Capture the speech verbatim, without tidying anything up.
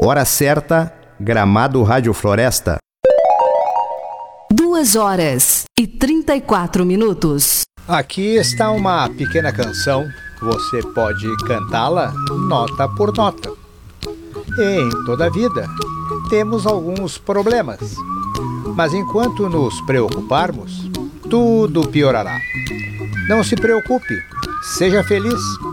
Hora certa, Gramado Rádio Floresta. Duas horas e trinta e quatro minutos. Aqui está uma pequena canção. Você pode cantá-la nota por nota. Em toda a vida, temos alguns problemas. Mas enquanto nos preocuparmos, tudo piorará. Não se preocupe, seja feliz.